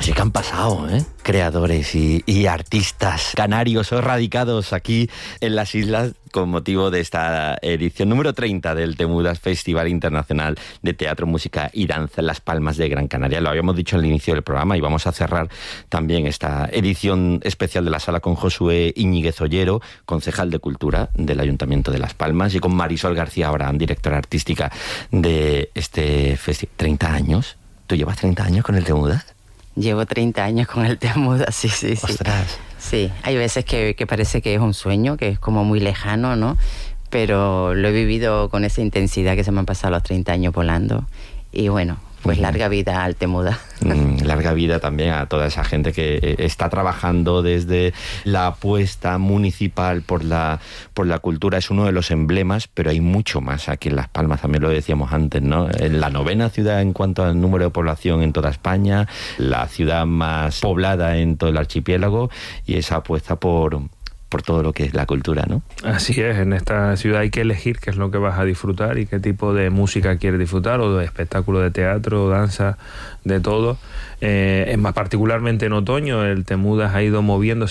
sí que han pasado, creadores y artistas canarios o radicados aquí en las islas con motivo de esta edición número 30 del Temudas Festival Internacional de Teatro, Música y Danza en Las Palmas de Gran Canaria. Lo habíamos dicho al inicio del programa y vamos a cerrar también esta edición especial de la sala con Josué Íñiguez Ollero, concejal de Cultura del Ayuntamiento de Las Palmas, y con Marisol García Abraham, directora artística de este festival. 30 años. ¿Tú llevas 30 años con el Temudas? Llevo 30 años con el Temudas, sí. ¡Ostras! Sí, hay veces que parece que es un sueño, que es como muy lejano, ¿no? Pero lo he vivido con esa intensidad que se me han pasado los 30 años volando. Y bueno, pues larga vida al Temudas. Larga vida también a toda esa gente que está trabajando desde la apuesta municipal por la cultura. Es uno de los emblemas, pero hay mucho más aquí en Las Palmas, también lo decíamos antes, ¿no? En la 9ª ciudad en cuanto al número de población en toda España, la ciudad más poblada en todo el archipiélago, y esa apuesta por todo lo que es la cultura, ¿no? Así es, en esta ciudad hay que elegir qué es lo que vas a disfrutar y qué tipo de música quieres disfrutar, o de espectáculo de teatro, danza, de todo. Es más particularmente en otoño, el Temudas ha ido moviéndose